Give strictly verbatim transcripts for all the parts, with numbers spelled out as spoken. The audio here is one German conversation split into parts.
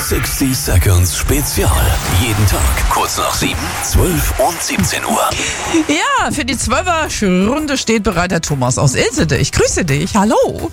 sechzig Seconds Spezial. Jeden Tag kurz nach sieben, zwölf und siebzehn Uhr. Ja, für die Zwölfer-Runde steht bereit der Thomas aus Ilsede. Ich grüße dich. Hallo.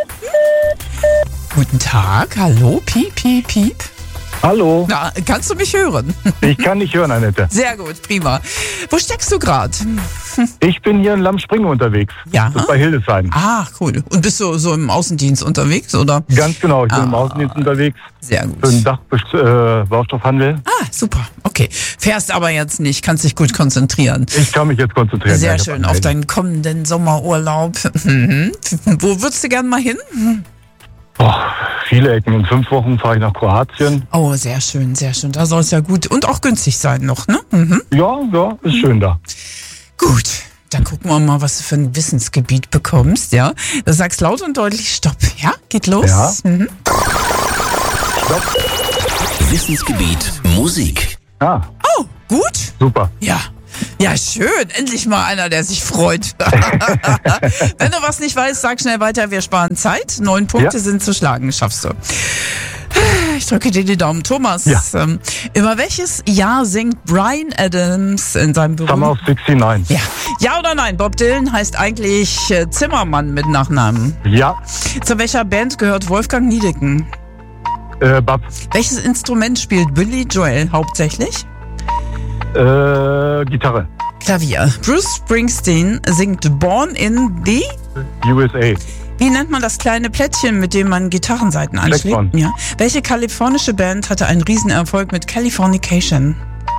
Guten Tag. Hallo. Piep, piep, piep. Hallo. Na, kannst du mich hören? Ich kann dich hören, Annette. Sehr gut, prima. Wo steckst du gerade? Ich bin hier in Lammspringen unterwegs. Ja. Das ist bei Hildesheim. Ah, cool. Und bist du so im Außendienst unterwegs, oder? Ganz genau, ich bin ah, im Außendienst unterwegs. Sehr gut. Für den Dachbaustoffhandel. Ah, super. Okay. Fährst aber jetzt nicht, kannst dich gut konzentrieren. Ich kann mich jetzt konzentrieren. Sehr ja, schön, auf deinen kommenden Sommerurlaub. Wo würdest du gern mal hin? Oh, viele Ecken. In fünf Wochen fahre ich nach Kroatien. Oh, sehr schön, sehr schön. Da soll es ja gut und auch günstig sein noch, ne? Mhm. Ja, ja, ist schön da. Gut, dann gucken wir mal, was du für ein Wissensgebiet bekommst, ja? Du sagst laut und deutlich Stopp, ja? Geht los? Ja. Mhm. Stopp. Wissensgebiet Musik. Ah, Oh, gut. super. Ja. Ja, schön. Endlich mal einer, der sich freut. Wenn du was nicht weißt, sag schnell weiter. Wir sparen Zeit. Neun Punkte Ja. sind zu schlagen. Schaffst du. Ich drücke dir die Daumen. Thomas, Ja. ähm, über welches Jahr singt Bryan Adams in seinem Summer berühmten... of sixty-nine. Ja. Ja oder nein? Bob Dylan heißt eigentlich äh, Zimmermann mit Nachnamen. Ja, Zu welcher Band gehört Wolfgang Niedecken? äh, Bab, Welches Instrument spielt Billy Joel hauptsächlich? äh, Gitarre. Klavier. Bruce Springsteen singt Born in the... U S A. Wie nennt man das kleine Plättchen, mit dem man Gitarrensaiten anschlägt? Blackthorn. Ja. Welche kalifornische Band hatte einen Riesenerfolg mit Californication?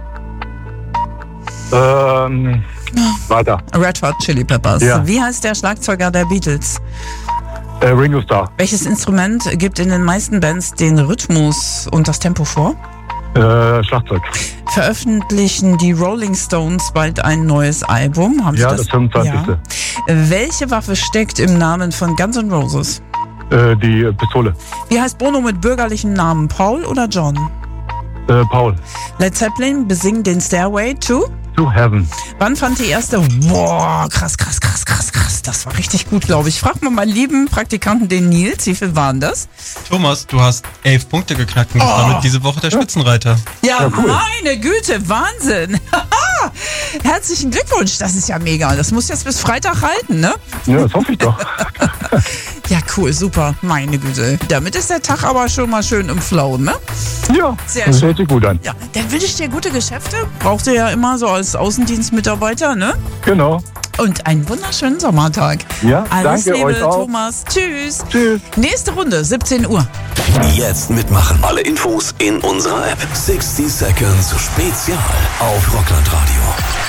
Ähm, weiter. Red Hot Chili Peppers. Ja. Wie heißt der Schlagzeuger der Beatles? Äh, Ringo Starr. Welches Instrument gibt in den meisten Bands den Rhythmus und das Tempo vor? Äh, Schlagzeug. Veröffentlichen die Rolling Stones bald ein neues Album? Haben Sie Ja, das fünfundzwanzigste. Ja. Welche Waffe steckt im Namen von Guns N' Roses? Äh, die äh, Pistole. Wie heißt Bono mit bürgerlichem Namen? Paul oder John? Äh, Paul. Led Zeppelin besingt den Stairway to... To Heaven. Wann fand die erste... Boah, krass, krass, krass, krass, krass. Das war richtig gut, glaube ich. Frag mal meinen lieben Praktikanten, den Nils, wie viel waren das? Thomas, du hast elf Punkte geknackt und bist Oh. damit diese Woche der Spitzenreiter. Ja, Ja, cool. meine Güte, Wahnsinn. Herzlichen Glückwunsch, das ist ja mega. Das muss jetzt bis Freitag halten, ne? Ja, das hoffe ich doch. Ja, cool, super, meine Güte. Damit ist der Tag aber schon mal schön im Flow, ne? Ja, Sehr das schön. hört sich gut an. Ja, dann wünsche ich dir gute Geschäfte. Braucht ihr ja immer so als Außendienstmitarbeiter, ne? Genau. Und einen wunderschönen Sommertag. Ja, Alles danke Liebe, euch auch. Thomas. Tschüss. Tschüss. Nächste Runde, siebzehn Uhr. Jetzt mitmachen. Alle Infos in unserer App. sechzig Seconds Spezial auf Rockland Radio.